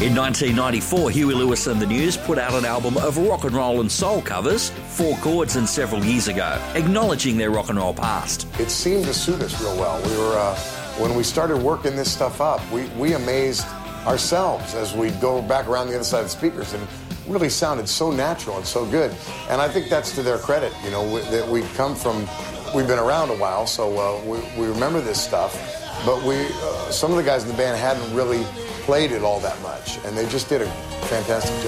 In 1994, Huey Lewis and the News put out an album of rock and roll and soul covers, 4 chords and several years ago, acknowledging their rock and roll past. It seemed to suit us real well. We were, when we started working this stuff up, we amazed ourselves as we go back around the other side of the speakers, and really sounded so natural and so good. And I think that's to their credit, you know, that we've been around a while, so we remember this stuff. But some of the guys in the band hadn't really played it all that much, and they just did a fantastic job.